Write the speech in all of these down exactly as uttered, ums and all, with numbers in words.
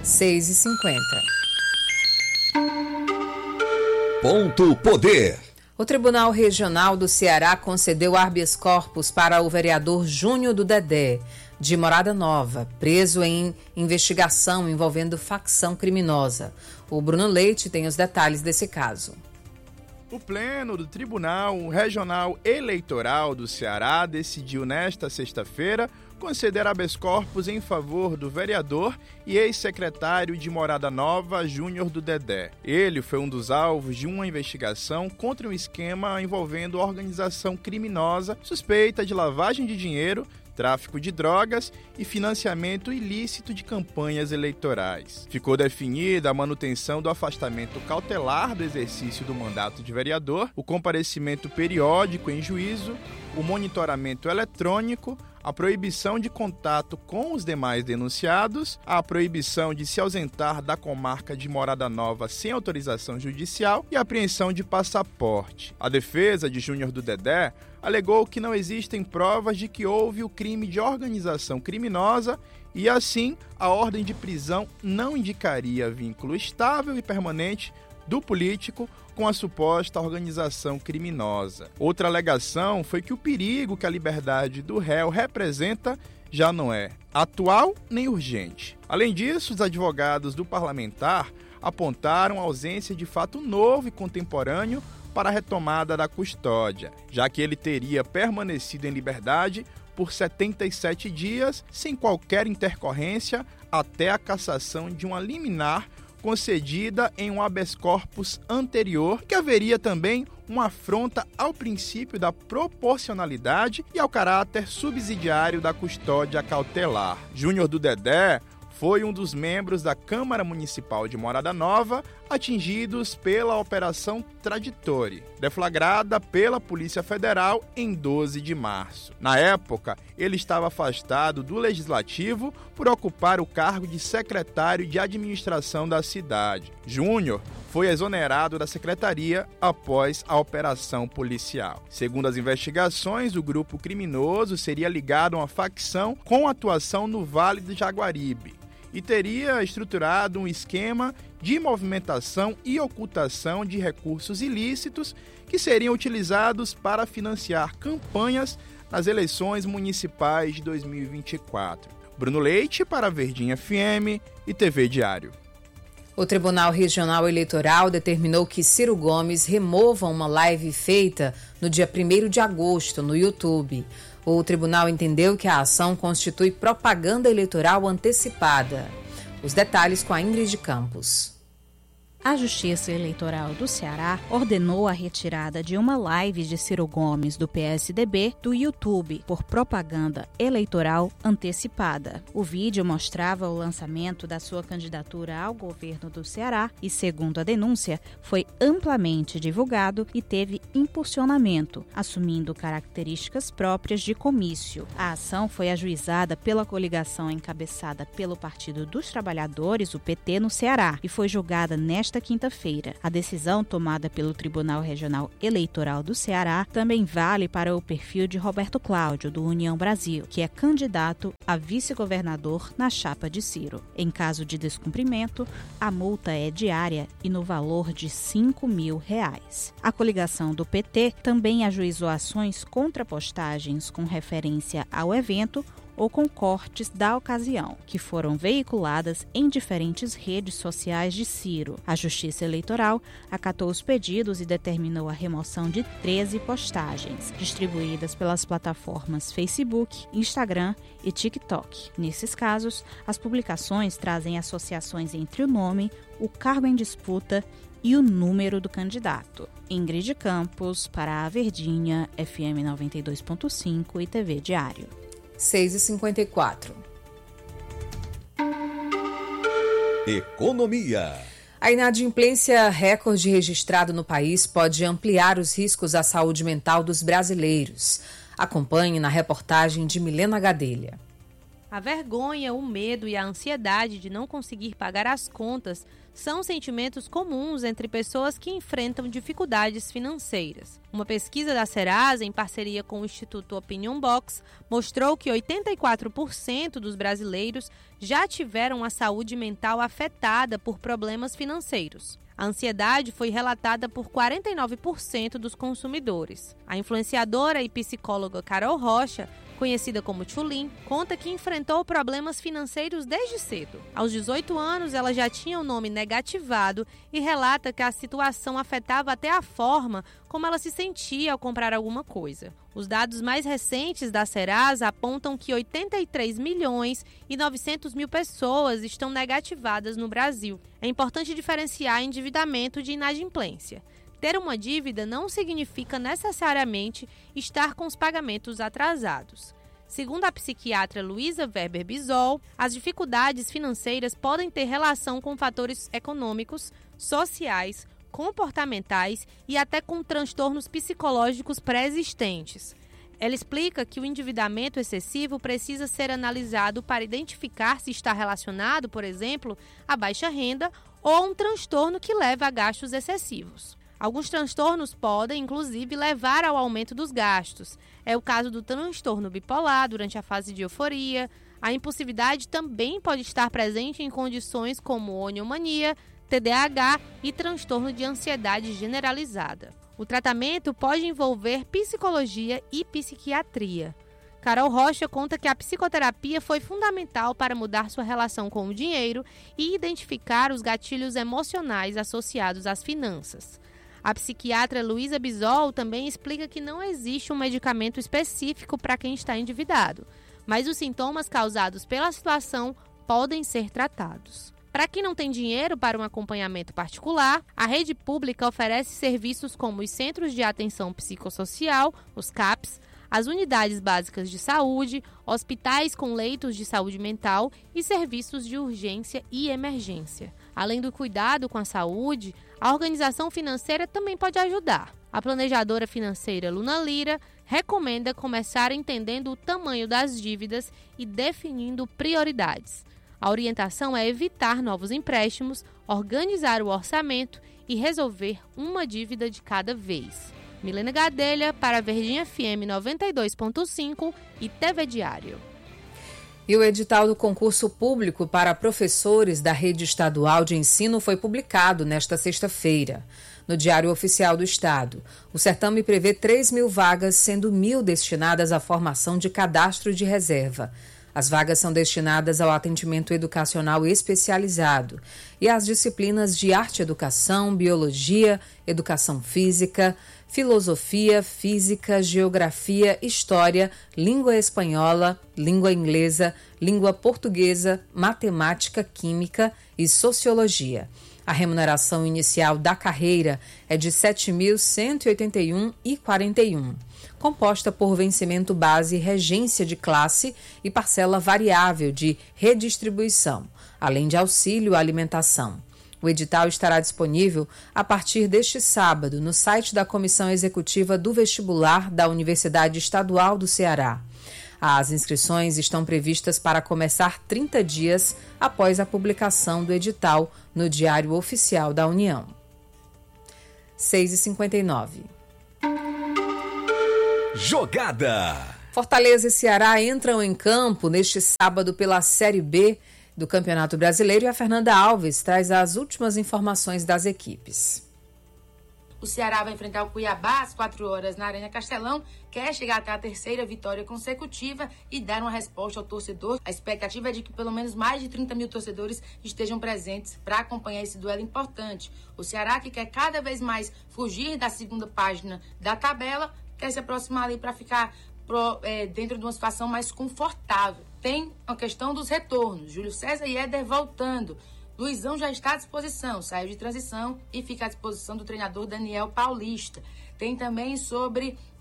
seis e cinquenta. Ponto Poder. O Tribunal Regional do Ceará concedeu habeas corpus para o vereador Júnior do Dedé, de Morada Nova, preso em investigação envolvendo facção criminosa. O Bruno Leite tem os detalhes desse caso. O Pleno do Tribunal Regional Eleitoral do Ceará decidiu nesta sexta-feira conceder habeas corpus em favor do vereador e ex-secretário de Morada Nova, Júnior do Dedé. Ele foi um dos alvos de uma investigação contra um esquema envolvendo organização criminosa suspeita de lavagem de dinheiro, tráfico de drogas e financiamento ilícito de campanhas eleitorais. Ficou definida a manutenção do afastamento cautelar do exercício do mandato de vereador, o comparecimento periódico em juízo, o monitoramento eletrônico, a proibição de contato com os demais denunciados, a proibição de se ausentar da comarca de Morada Nova sem autorização judicial e a apreensão de passaporte. A defesa de Júnior do Dedé alegou que não existem provas de que houve o crime de organização criminosa e, assim, a ordem de prisão não indicaria vínculo estável e permanente do político com a suposta organização criminosa. Outra alegação foi que o perigo que a liberdade do réu representa já não é atual nem urgente. Além disso, os advogados do parlamentar apontaram a ausência de fato novo e contemporâneo para a retomada da custódia, já que ele teria permanecido em liberdade por setenta e sete dias sem qualquer intercorrência até a cassação de uma liminar concedida em um habeas corpus anterior, que haveria também uma afronta ao princípio da proporcionalidade e ao caráter subsidiário da custódia cautelar. Júnior do Dedé foi um dos membros da Câmara Municipal de Morada Nova atingidos pela Operação Traditore, deflagrada pela Polícia Federal em doze de março. Na época, ele estava afastado do Legislativo por ocupar o cargo de secretário de administração da cidade. Júnior foi exonerado da secretaria após a operação policial. Segundo as investigações, o grupo criminoso seria ligado a uma facção com atuação no Vale do Jaguaribe e teria estruturado um esquema de movimentação e ocultação de recursos ilícitos que seriam utilizados para financiar campanhas nas eleições municipais de dois mil e vinte e quatro. Bruno Leite para a Verdinha F M e T V Diário. O Tribunal Regional Eleitoral determinou que Ciro Gomes remova uma live feita no dia primeiro de agosto no YouTube. O tribunal entendeu que a ação constitui propaganda eleitoral antecipada. Os detalhes com a Ingrid Campos. A Justiça Eleitoral do Ceará ordenou a retirada de uma live de Ciro Gomes, do P S D B, do YouTube por propaganda eleitoral antecipada. O vídeo mostrava o lançamento da sua candidatura ao governo do Ceará e, segundo a denúncia, foi amplamente divulgado e teve impulsionamento, assumindo características próprias de comício. A ação foi ajuizada pela coligação encabeçada pelo Partido dos Trabalhadores, o P T, no Ceará, e foi julgada nesta quinta-feira. A decisão tomada pelo Tribunal Regional Eleitoral do Ceará também vale para o perfil de Roberto Cláudio, do União Brasil, que é candidato a vice-governador na chapa de Ciro. Em caso de descumprimento, a multa é diária e no valor de cinco mil reais. A coligação do P T também ajuizou ações contra postagens com referência ao evento ou com cortes da ocasião, que foram veiculadas em diferentes redes sociais de Ciro. A Justiça Eleitoral acatou os pedidos e determinou a remoção de treze postagens, distribuídas pelas plataformas Facebook, Instagram e TikTok. Nesses casos, as publicações trazem associações entre o nome, o cargo em disputa e o número do candidato. Ingrid Campos, para a Verdinha, F M noventa e dois ponto cinco e T V Diário. seis e cinquenta e quatro. Economia. A inadimplência recorde registrada no país pode ampliar os riscos à saúde mental dos brasileiros. Acompanhe na reportagem de Milena Gadelha. A A vergonha, o medo e a ansiedade de não conseguir pagar as contas são sentimentos comuns entre pessoas que enfrentam dificuldades financeiras. Uma pesquisa da Serasa, em parceria com o Instituto Opinion Box, mostrou que oitenta e quatro por cento dos brasileiros já tiveram a saúde mental afetada por problemas financeiros. A ansiedade foi relatada por quarenta e nove por cento dos consumidores. A influenciadora e psicóloga Carol Rocha, conhecida como Tchulin, conta que enfrentou problemas financeiros desde cedo. Aos dezoito anos, ela já tinha o nome negativado e relata que a situação afetava até a forma como ela se sentia ao comprar alguma coisa. Os dados mais recentes da Serasa apontam que oitenta e três milhões e novecentos mil pessoas estão negativadas no Brasil. É importante diferenciar endividamento de inadimplência. Ter uma dívida não significa necessariamente estar com os pagamentos atrasados. Segundo a psiquiatra Luísa Weber Bisol, as dificuldades financeiras podem ter relação com fatores econômicos, sociais, comportamentais e até com transtornos psicológicos pré-existentes. Ela explica que o endividamento excessivo precisa ser analisado para identificar se está relacionado, por exemplo, a baixa renda ou a um transtorno que leva a gastos excessivos. Alguns transtornos podem, inclusive, levar ao aumento dos gastos. É o caso do transtorno bipolar durante a fase de euforia. A impulsividade também pode estar presente em condições como oniomania, T D A H e transtorno de ansiedade generalizada. O tratamento pode envolver psicologia e psiquiatria. Carol Rocha conta que a psicoterapia foi fundamental para mudar sua relação com o dinheiro e identificar os gatilhos emocionais associados às finanças. A psiquiatra Luísa Bisol também explica que não existe um medicamento específico para quem está endividado, mas os sintomas causados pela situação podem ser tratados. Para quem não tem dinheiro para um acompanhamento particular, a rede pública oferece serviços como os Centros de Atenção Psicossocial, os CAPs, as unidades básicas de saúde, hospitais com leitos de saúde mental e serviços de urgência e emergência. Além do cuidado com a saúde, a organização financeira também pode ajudar. A planejadora financeira Luna Lira recomenda começar entendendo o tamanho das dívidas e definindo prioridades. A orientação é evitar novos empréstimos, organizar o orçamento e resolver uma dívida de cada vez. Milena Gadelha para a Verdinha F M noventa e dois ponto cinco e T V Diário. E o edital do concurso público para professores da rede estadual de ensino foi publicado nesta sexta-feira, no Diário Oficial do Estado. O certame prevê três mil vagas, sendo mil destinadas à formação de cadastro de reserva. As vagas são destinadas ao atendimento educacional especializado e às disciplinas de arte e educação, biologia, educação física, filosofia, física, geografia, história, língua espanhola, língua inglesa, língua portuguesa, matemática, química e sociologia. A remuneração inicial da carreira é de sete mil cento e oitenta e um reais e quarenta e um centavos, composta por vencimento base, regência de classe e parcela variável de redistribuição, além de auxílio à alimentação. O edital estará disponível a partir deste sábado no site da Comissão Executiva do Vestibular da Universidade Estadual do Ceará. As inscrições estão previstas para começar trinta dias após a publicação do edital no Diário Oficial da União. seis e cinquenta e nove. Jogada. Fortaleza e Ceará entram em campo neste sábado pela Série B do Campeonato Brasileiro e a Fernanda Alves traz as últimas informações das equipes. O Ceará vai enfrentar o Cuiabá às quatro horas na Arena Castelão, quer chegar até a terceira vitória consecutiva e dar uma resposta ao torcedor. A expectativa é de que pelo menos mais de trinta mil torcedores estejam presentes para acompanhar esse duelo importante. O Ceará, que quer cada vez mais fugir da segunda página da tabela, quer se aproximar ali para ficar pro, é, dentro de uma situação mais confortável. Tem a questão dos retornos. Júlio César e Éder voltando. Luizão já está à disposição, saiu de transição e fica à disposição do treinador Daniel Paulista. Tem também sobre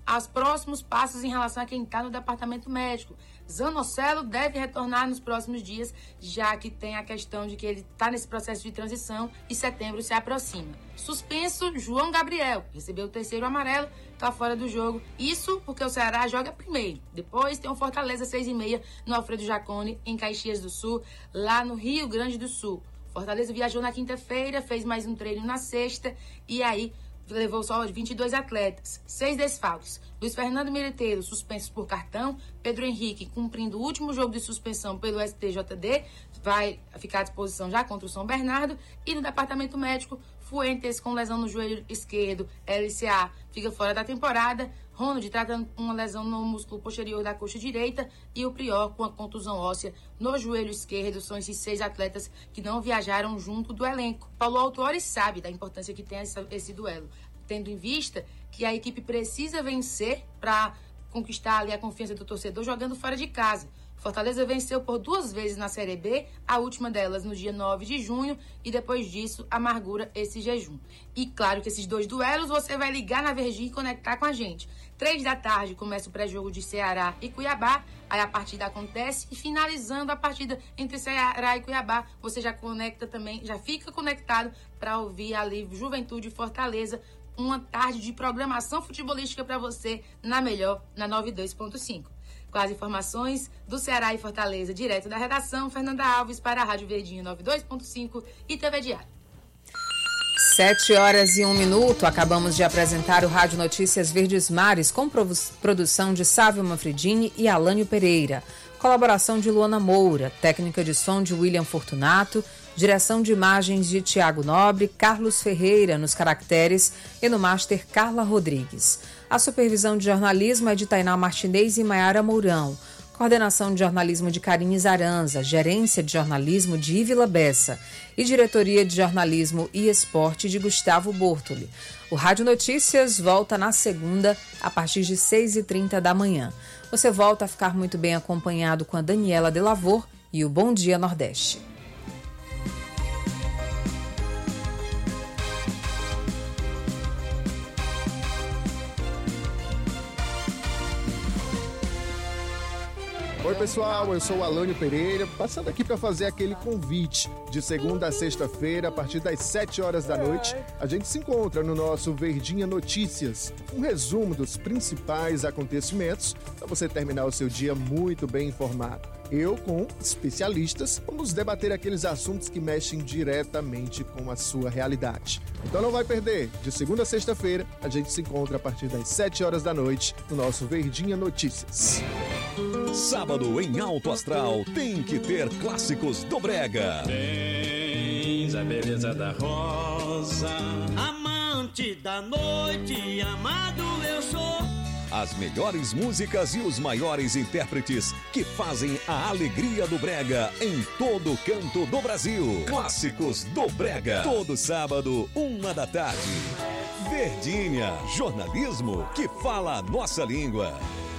aos próximos passos em relação a quem está no departamento médico. Zanocelo deve retornar nos próximos dias, já que tem a questão de que ele está nesse processo de transição e setembro se aproxima. Suspenso João Gabriel, recebeu o terceiro amarelo, está fora do jogo. Isso porque o Ceará joga primeiro. Depois tem o Fortaleza seis e meia no Alfredo Jaconi, em Caxias do Sul, lá no Rio Grande do Sul. Fortaleza viajou na quinta-feira, fez mais um treino na sexta e aí levou só vinte e dois atletas, seis desfalques. Luiz Fernando Militeiro, suspenso por cartão. Pedro Henrique, cumprindo o último jogo de suspensão pelo S T J D, vai ficar à disposição já contra o São Bernardo. E no departamento médico, Fuentes, com lesão no joelho esquerdo, L C A, fica fora da temporada. Ronald tratando uma lesão no músculo posterior da coxa direita e o Prior com a contusão óssea no joelho esquerdo. São esses seis atletas que não viajaram junto do elenco. Paulo Autuori sabe da importância que tem essa, esse duelo, tendo em vista que a equipe precisa vencer para conquistar ali a confiança do torcedor jogando fora de casa. Fortaleza venceu por duas vezes na Série B, a última delas no dia nove de junho, e depois disso amargura esse jejum. E claro que esses dois duelos você vai ligar na Verdinha e conectar com a gente. Três da tarde começa o pré-jogo de Ceará e Cuiabá, aí a partida acontece e finalizando a partida entre Ceará e Cuiabá, você já conecta também, já fica conectado para ouvir ali Juventude e Fortaleza, uma tarde de programação futebolística para você na melhor, na noventa e dois ponto cinco. Com as informações do Ceará e Fortaleza, direto da redação, Fernanda Alves para a Rádio Verdinha noventa e dois ponto cinco e T V Diário. Sete horas e um minuto, acabamos de apresentar o Rádio Notícias Verdes Mares com produção de Sávio Manfredini e Alânio Pereira. Colaboração de Luana Moura, técnica de som de William Fortunato, direção de imagens de Tiago Nobre, Carlos Ferreira nos caracteres e no master Carla Rodrigues. A supervisão de jornalismo é de Tainá Martinez e Maiara Mourão. Coordenação de jornalismo de Karine Zaranza, gerência de jornalismo de Ívila Bessa e diretoria de jornalismo e esporte de Gustavo Bortoli. O Rádio Notícias volta na segunda, a partir de seis e trinta da manhã. Você volta a ficar muito bem acompanhado com a Daniela Delavor e o Bom Dia Nordeste. Oi pessoal, eu sou o Alânio Pereira, passando aqui para fazer aquele convite. De segunda a sexta-feira, a partir das sete horas da noite, a gente se encontra no nosso Verdinha Notícias, um resumo dos principais acontecimentos para você terminar o seu dia muito bem informado. Eu, com especialistas, vamos debater aqueles assuntos que mexem diretamente com a sua realidade. Então não vai perder, de segunda a sexta-feira, a gente se encontra a partir das sete horas da noite no nosso Verdinha Notícias. Sábado em Alto Astral tem que ter clássicos do Brega. Tens a beleza da rosa, amante da noite, amado eu sou. As melhores músicas e os maiores intérpretes que fazem a alegria do Brega em todo canto do Brasil. Clássicos do Brega. Todo sábado, uma da tarde. Verdinha, jornalismo que fala a nossa língua.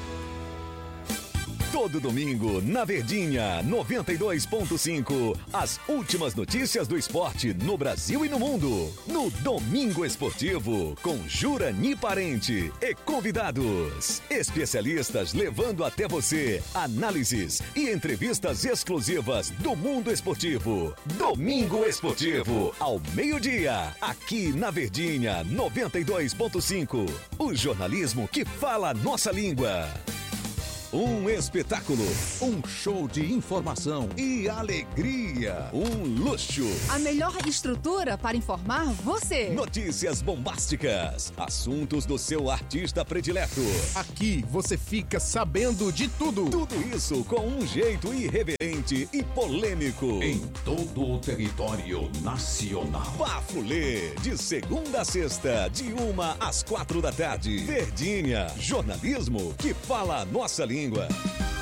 Todo domingo, na Verdinha, noventa e dois ponto cinco, as últimas notícias do esporte no Brasil e no mundo. No Domingo Esportivo, com Jurani Parente e convidados. Especialistas levando até você análises e entrevistas exclusivas do mundo esportivo. Domingo Esportivo, ao meio-dia, aqui na Verdinha, noventa e dois ponto cinco. O jornalismo que fala a nossa língua. Um espetáculo, um show de informação e alegria, um luxo. A melhor estrutura para informar você. Notícias bombásticas, assuntos do seu artista predileto. Aqui você fica sabendo de tudo. Tudo isso com um jeito irreverente e polêmico. Em todo o território nacional. Bafulê, de segunda a sexta, de uma às quatro da tarde. Verdinha, jornalismo que fala a nossa língua.